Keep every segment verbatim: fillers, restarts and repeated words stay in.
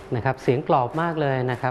นะครับเสียงกรอบมากเลยนะครับ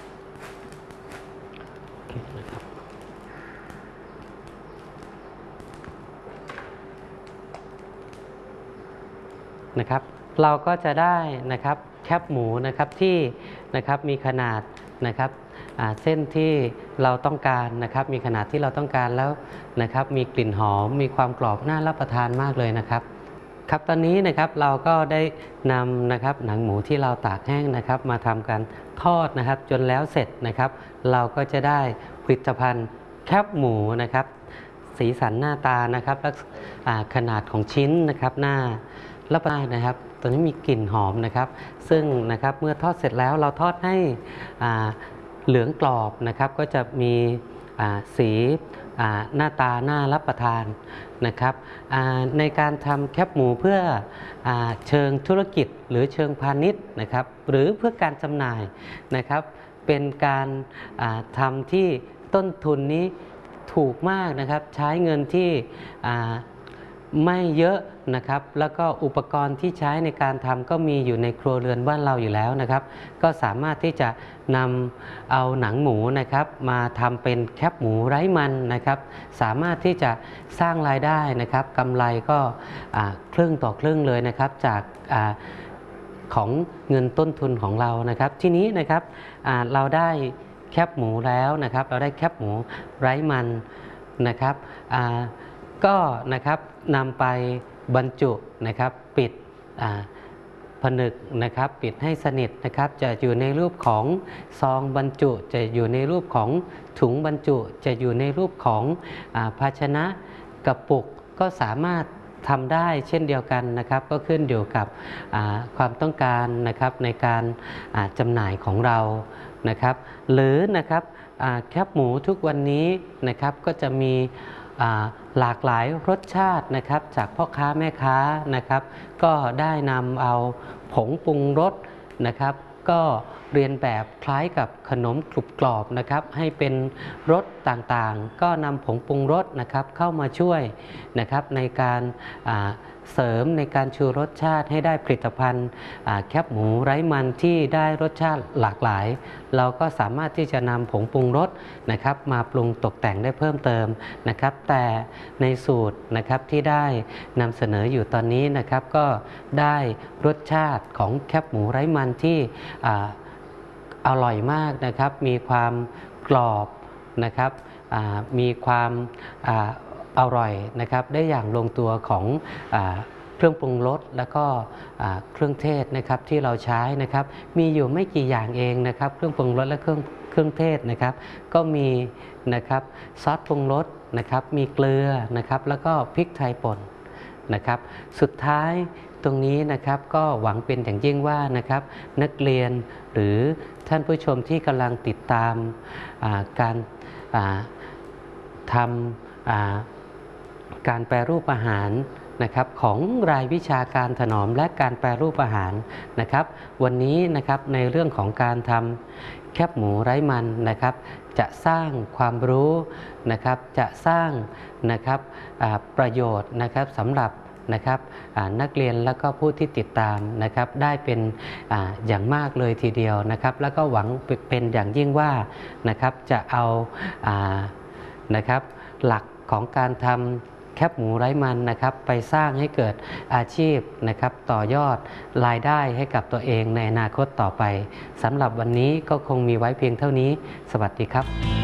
นะครับเราก็จะได้นะครับแคบหมูนะครับที่นะครับมีขนาดนะครับเส้นที่เราต้องการนะครับมีขนาดที่เราต้องการแล้วนะครับมีกลิ่นหอมมีความกรอบน่ารับประทานมากเลยนะครับครับตอนนี้นะครับเราก็ได้นำนะครับหนังหมูที่เราตากแห้งนะครับมาทำการทอดนะครับจนแล้วเสร็จนะครับเราก็จะได้ผลิตภัณฑ์แคบหมูนะครับสีสันหน้าตานะครับและขนาดของชิ้นนะครับหน้ารับประทานนะครับตัวนี้มีกลิ่นหอมนะครับซึ่งนะครับเมื่อทอดเสร็จแล้วเราทอดให้เหลืองกรอบนะครับก็จะมีสีหน้าตาน่ารับประทานนะครับในการทำแคบหมูเพื่อเชิงธุรกิจหรือเชิงพาณิชย์นะครับหรือเพื่อการจำหน่ายนะครับเป็นการทำที่ต้นทุนนี้ถูกมากนะครับใช้เงินที่ไม่เยอะนะครับแล้วก็อุปกรณ์ที่ใช้ในการทำก็มีอยู่ในครัวเรือนบ้านเราอยู่แล้วนะครับก็สามารถที่จะนำเอาหนังหมูนะครับมาทำเป็นแคบหมูไร้มันนะครับสามารถที่จะสร้างรายได้นะครับกำไรก็ครึ่งต่อครึ่งเลยนะครับจากของเงินต้นทุนของเรานะครับทีนี้นะครับเราได้แคบหมูแล้วนะครับเราได้แคบหมูไร้มันนะครับก็นะครับนำไปบรรจุนะครับปิดผนึกนะครับปิดให้สนิทนะครับจะอยู่ในรูปของซองบรรจุจะอยู่ในรูปของถุงบรรจุจะอยู่ในรูปของภาชนะกระปุกก็สามารถทำได้เช่นเดียวกันนะครับก็ขึ้นอยู่กับความต้องการนะครับในการจำหน่ายของเรานะครับหรือนะครับแคบหมูทุกวันนี้นะครับก็จะมีหลากหลายรสชาตินะครับจากพ่อค้าแม่ค้านะครับก็ได้นำเอาผงปรุงรสนะครับก็เรียนแบบคล้ายกับขนมกรุบกรอบนะครับให้เป็นรสต่างๆก็นำผงปรุงรสนะครับเข้ามาช่วยนะครับในการเสริมในการชูรสชาติให้ได้ผลิตภัณฑ์แคบหมูไร้มันที่ได้รสชาติหลากหลายเราก็สามารถที่จะนำผงปรุงรสนะครับมาปรุงตกแต่งได้เพิ่มเติมนะครับแต่ในสูตรนะครับที่ได้นำเสนออยู่ตอนนี้นะครับก็ได้รสชาติของแคบหมูไร้มันที่อร่อยมากนะครับมีความกรอบนะครับมีความอร่อยนะครับได้อย่างลงตัวของเครื่องปรุงรสแล้วก็เครื่องเทศนะครับที่เราใช้นะครับมีอยู่ไม่กี่อย่างเองนะครับเครื่องปรุงรสและเครื่องเครื่องเทศนะครับก็มีนะครับซอสปรุงรสนะครับมีเกลือนะครับแล้วก็พริกไทยป่นนะครับสุดท้ายตรงนี้นะครับก็หวังเป็นอย่างยิ่งว่านะครับนักเรียนหรือท่านผู้ชมที่กำลังติดตามการทำการแปรรูปอาหารนะครับของรายวิชาการถนอมและการแปรรูปอาหารนะครับวันนี้นะครับในเรื่องของการทำแคบหมูไร้มันนะครับจะสร้างความรู้นะครับจะสร้างนะครับประโยชน์นะครับสำหรับนะครับนักเรียนแล้วก็ผู้ที่ติดตามนะครับได้เป็นออย่างมากเลยทีเดียวนะครับแล้วก็หวังเป็นอย่างยิ่งว่านะครับจะเอานะครับหลักของการทำแคบหมูไร้มันนะครับไปสร้างให้เกิดอาชีพนะครับต่อยอดรายได้ให้กับตัวเองในอนาคตต่อไปสำหรับวันนี้ก็คงมีไว้เพียงเท่านี้สวัสดีครับ